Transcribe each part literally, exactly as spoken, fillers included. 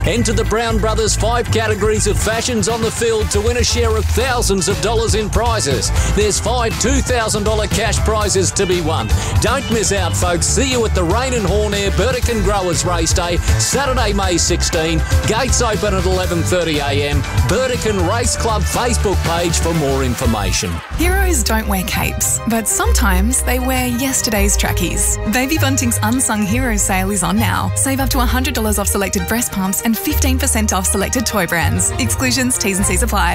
Enter the Brown Brothers five categories of fashions on the field to win a share of thousands of dollars in prizes. There's five two thousand dollars cash prizes to be won. Don't miss out, folks. See you at the Rain and Horn Air Burdekin Growers Race Day, Saturday, May sixteenth. Gates open at eleven thirty a m. Burdekin Race Club Facebook page for more information. Heroes don't wear capes, but sometimes they wear yesterday's trackies. Baby Bunting's Unsung Heroes sale is on now. Save up to one hundred dollars off selected breast pumps and fifteen percent off selected toy brands. Exclusions, T's and C's apply.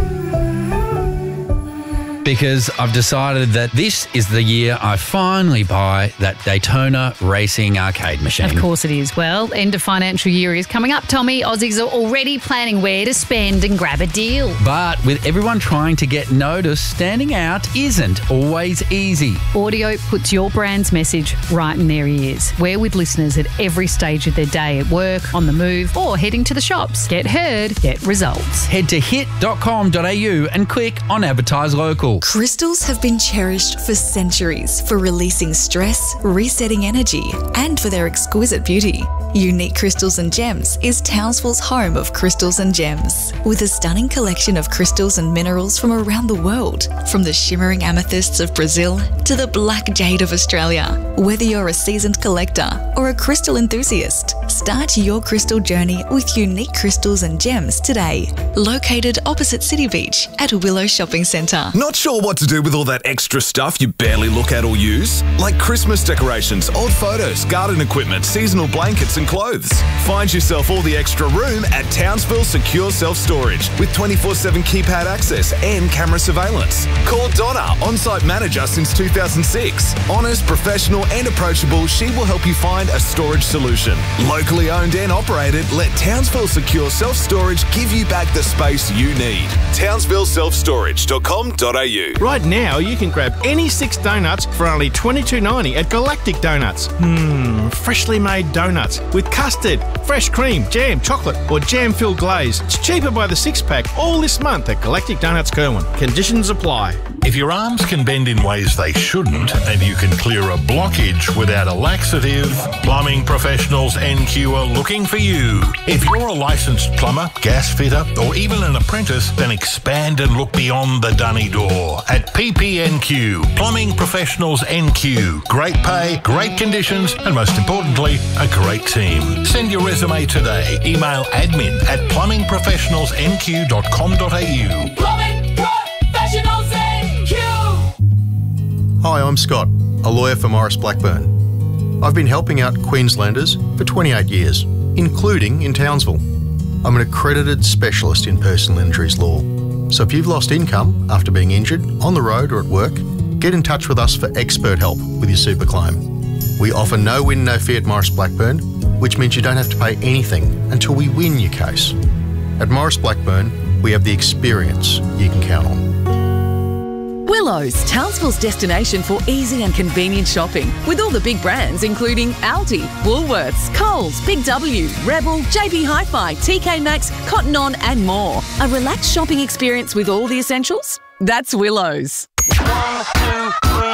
Because I've decided that this is the year I finally buy that Daytona Racing arcade machine. Of course it is. Well, end of financial year is coming up, Tommy. Aussies are already planning where to spend and grab a deal. But with everyone trying to get noticed, standing out isn't always easy. Audio puts your brand's message right in their ears. We're with listeners at every stage of their day, at work, on the move, or heading to the shops. Get heard, get results. Head to hit dot com dot a u and click on Advertise Local. Crystals have been cherished for centuries for releasing stress, resetting energy, and for their exquisite beauty. Unique Crystals and Gems is Townsville's home of crystals and gems, with a stunning collection of crystals and minerals from around the world, from the shimmering amethysts of Brazil to the black jade of Australia. Whether you're a seasoned collector or a crystal enthusiast, start your crystal journey with Unique Crystals and Gems today. Located opposite City Beach at Willow Shopping Centre. Not sure what to do with all that extra stuff you barely look at or use? Like Christmas decorations, old photos, garden equipment, seasonal blankets and clothes. Find yourself all the extra room at Townsville Secure Self-Storage with twenty-four seven keypad access and camera surveillance. Call Donna, on-site manager since two thousand six. Honest, professional and approachable, she will help you find a storage solution. Locally owned and operated, let Townsville Secure Self-Storage give you back the space you need. townsville self storage dot com dot a u. Right now, you can grab any six donuts for only twenty-two ninety at Galactic Donuts. Mmm, freshly made donuts with custard, fresh cream, jam, chocolate or jam-filled glaze. It's cheaper by the six-pack all this month at Galactic Donuts Kerwin. Conditions apply. If your arms can bend in ways they shouldn't and you can clear a blockage without a laxative, Plumbing Professionals N Q are looking for you. If you're a licensed plumber, gas fitter or even an apprentice, then expand and look beyond the dunny door at P P N Q. Plumbing Professionals N Q. Great pay, great conditions and most importantly, a great team. Send your resume today. Email admin at plumbing professionals n q dot com dot a u. Plumbing Professionals N Q. Hi, I'm Scott, a lawyer for Morris Blackburn. I've been helping out Queenslanders for twenty-eight years, including in Townsville. I'm an accredited specialist in personal injuries law. So if you've lost income after being injured, on the road or at work, get in touch with us for expert help with your super claim. We offer no win, no fee at Morris Blackburn, which means you don't have to pay anything until we win your case. At Morris Blackburn, we have the experience you can count on. Willows, Townsville's destination for easy and convenient shopping, with all the big brands including Aldi, Woolworths, Coles, Big W, Rebel, J B Hi-Fi, T K Maxx, Cotton On and more. A relaxed shopping experience with all the essentials? That's Willows. One, two, three.